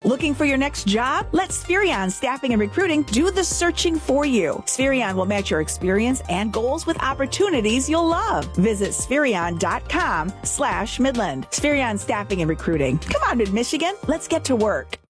Looking for your next job? Let Spherion Staffing and Recruiting do the searching for you. Spherion will match your experience and goals with opportunities you'll love. Visit Spherion.com/Midland. Spherion Staffing and Recruiting. Come on, Mid-Michigan. Let's get to work.